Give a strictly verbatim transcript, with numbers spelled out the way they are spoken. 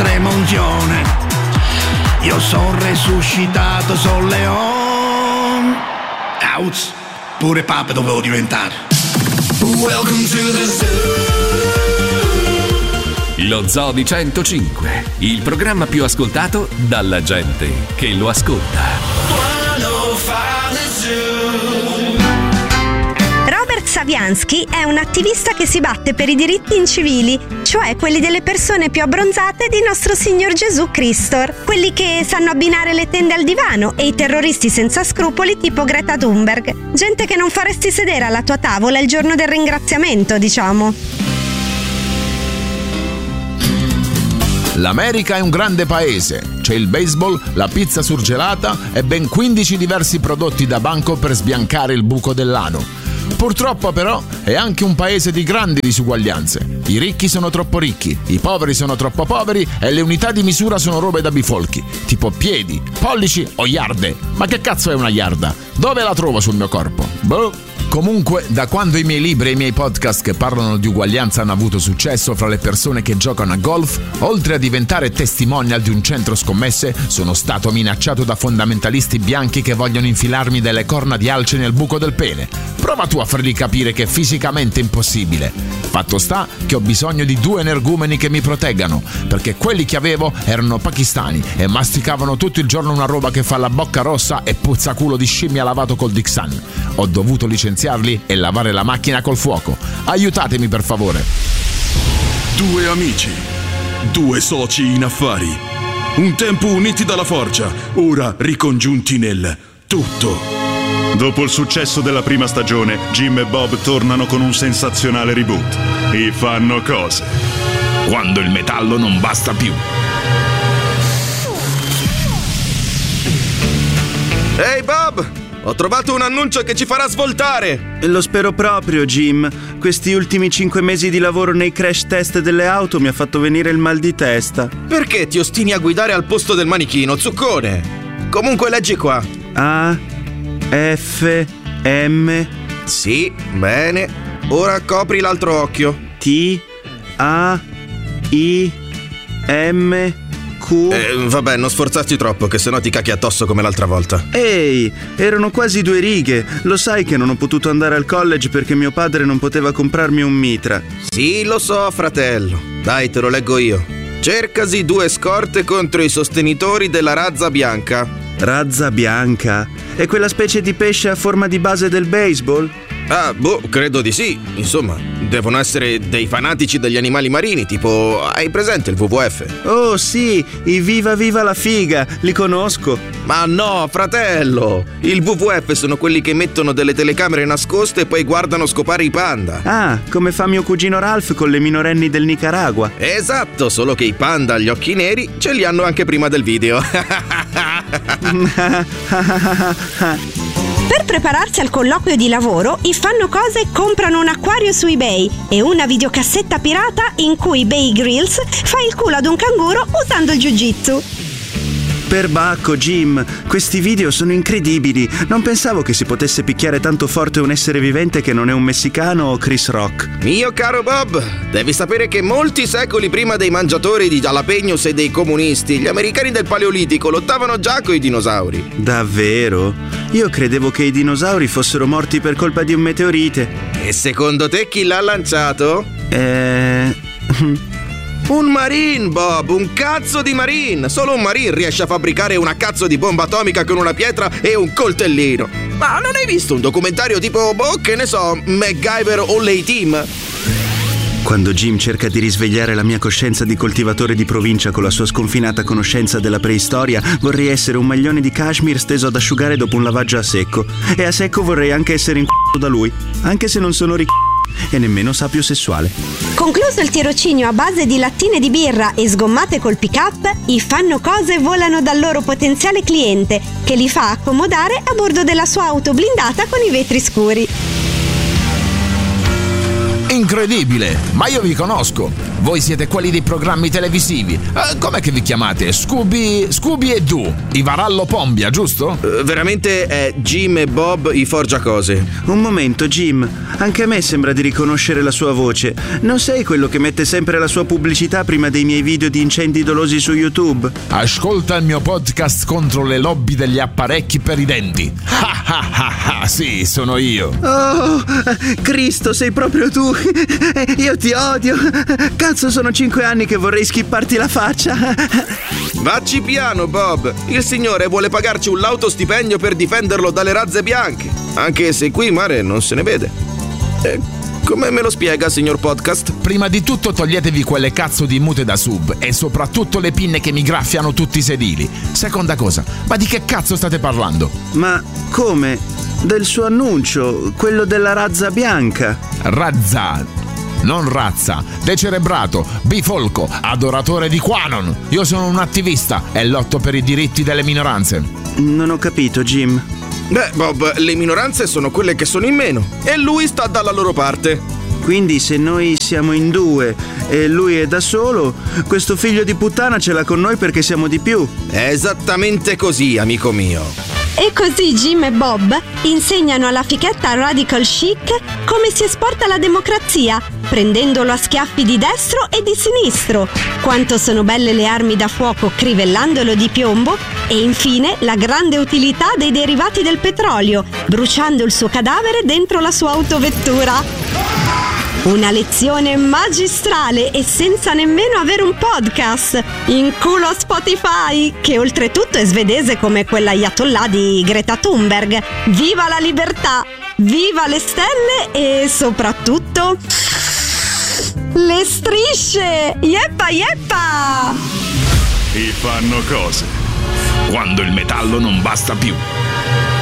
estrema unzione. Io son resuscitato, son leone. Outs, pure Papa dovevo diventare. Welcome to the zoo. Lo Zoo di centocinque, il programma più ascoltato dalla gente che lo ascolta. Robert Saviansky è un attivista che si batte per i diritti incivili, cioè quelli delle persone più abbronzate di nostro Signor Gesù Cristo, quelli che sanno abbinare le tende al divano, e i terroristi senza scrupoli tipo Greta Thunberg, gente che non faresti sedere alla tua tavola il giorno del ringraziamento, diciamo. L'America è un grande paese, c'è il baseball, la pizza surgelata e ben quindici diversi prodotti da banco per sbiancare il buco dell'ano. Purtroppo però è anche un paese di grandi disuguaglianze. I ricchi sono troppo ricchi, i poveri sono troppo poveri e le unità di misura sono robe da bifolchi, tipo piedi, pollici o yarde. Ma che cazzo è una yarda? Dove la trovo sul mio corpo? Boh. Comunque, da quando i miei libri e i miei podcast che parlano di uguaglianza hanno avuto successo fra le persone che giocano a golf, oltre a diventare testimonial di un centro scommesse, sono stato minacciato da fondamentalisti bianchi che vogliono infilarmi delle corna di alce nel buco del pene. Prova tu a fargli capire che è fisicamente impossibile. Fatto sta che ho bisogno di due energumeni che mi proteggano, perché quelli che avevo erano pakistani e masticavano tutto il giorno una roba che fa la bocca rossa e puzza culo di scimmia lavato col Dixan. Ho dovuto licenziarli e lavare la macchina col fuoco. Aiutatemi per favore. Due amici, due soci in affari, un tempo uniti dalla forgia, ora ricongiunti nel tutto. Dopo il successo della prima stagione, Jim e Bob tornano con un sensazionale reboot. I fanno cose. Quando il metallo non basta più. Ehi hey Bob! Ho trovato un annuncio che ci farà svoltare! Lo spero proprio, Jim. Questi ultimi cinque mesi di lavoro nei crash test delle auto mi ha fatto venire il mal di testa. Perché ti ostini a guidare al posto del manichino, zuccone? Comunque leggi qua. A F M Sì, bene. Ora copri l'altro occhio. T A I M Q. Eh, vabbè, non sforzarti troppo, che sennò ti cacchi addosso come l'altra volta. Ehi, erano quasi due righe. Lo sai che non ho potuto andare al college perché mio padre non poteva comprarmi un mitra. Sì, lo so, fratello. Dai, te lo leggo io. Cercasi due scorte contro i sostenitori della razza bianca. Razza bianca? È quella specie di pesce a forma di base del baseball? Ah, boh, credo di sì. Insomma, devono essere dei fanatici degli animali marini, tipo... Hai presente il W W F? Oh sì, i Viva Viva la Figa, li conosco. Ma no, fratello! Il W W F sono quelli che mettono delle telecamere nascoste e poi guardano scopare i panda. Ah, come fa mio cugino Ralph con le minorenni del Nicaragua. Esatto, solo che i panda agli occhi neri ce li hanno anche prima del video. Per prepararsi al colloquio di lavoro, i fanno cose comprano un acquario su eBay e una videocassetta pirata in cui Bay Grylls fa il culo ad un canguro usando il jiu-jitsu. Perbacco, Jim, questi video sono incredibili. Non pensavo che si potesse picchiare tanto forte un essere vivente che non è un messicano o Chris Rock. Mio caro Bob, devi sapere che molti secoli prima dei mangiatori di jalapenos e dei comunisti, gli americani del Paleolitico lottavano già coi dinosauri. Davvero? Io credevo che i dinosauri fossero morti per colpa di un meteorite. E secondo te chi l'ha lanciato? Eh... Un Marine, Bob, un cazzo di Marine. Solo un Marine riesce a fabbricare una cazzo di bomba atomica con una pietra e un coltellino. Ma non hai visto un documentario tipo, boh, che ne so, MacGyver o l'A-Team? Quando Jim cerca di risvegliare la mia coscienza di coltivatore di provincia con la sua sconfinata conoscenza della preistoria, vorrei essere un maglione di cashmere steso ad asciugare dopo un lavaggio a secco. E a secco vorrei anche essere in***o da lui, anche se non sono ricco e nemmeno sapio sessuale. Concluso il tirocinio a base di lattine di birra e sgommate col pick-up, i fanno cose volano dal loro potenziale cliente, che li fa accomodare a bordo della sua auto blindata con i vetri scuri. Incredibile, ma io vi conosco. Voi siete quelli dei programmi televisivi. Eh, com'è che vi chiamate? Scooby... Scooby e Doo. I Varallo Pombia, giusto? Uh, veramente è Jim e Bob i Forgiacose. Un momento, Jim. Anche a me sembra di riconoscere la sua voce. Non sei quello che mette sempre la sua pubblicità prima dei miei video di incendi dolosi su YouTube? Ascolta il mio podcast contro le lobby degli apparecchi per i denti. Ha ha ha ha, sì, sono io. Oh, Cristo, sei proprio tu. Io ti odio. Cazzo, sono cinque anni che vorrei schipparti la faccia. Vacci piano, Bob. Il signore vuole pagarci un lauto stipendio per difenderlo dalle razze bianche. Anche se qui in mare non se ne vede. Eh, come me lo spiega, signor Podcast? Prima di tutto toglietevi quelle cazzo di mute da sub e soprattutto le pinne che mi graffiano tutti i sedili. Seconda cosa, ma di che cazzo state parlando? Ma come? Del suo annuncio, quello della razza bianca. Razza, non razza, decerebrato, bifolco, adoratore di Quanon. Io sono un attivista e lotto per i diritti delle minoranze. Non ho capito, Jim. Beh, Bob, le minoranze sono quelle che sono in meno e lui sta dalla loro parte. Quindi se noi siamo in due e lui è da solo, questo figlio di puttana ce l'ha con noi perché siamo di più. È esattamente così, amico mio. E così Jim e Bob insegnano alla fichetta radical chic come si esporta la democrazia, prendendolo a schiaffi di destro e di sinistro, quanto sono belle le armi da fuoco crivellandolo di piombo e infine la grande utilità dei derivati del petrolio, bruciando il suo cadavere dentro la sua autovettura. Una lezione magistrale e senza nemmeno avere un podcast. In culo a Spotify, che oltretutto è svedese come quell'ayatollah di Greta Thunberg. Viva la libertà, viva le stelle e soprattutto le strisce. Yeppa yeppa! E fanno cose quando il metallo non basta più.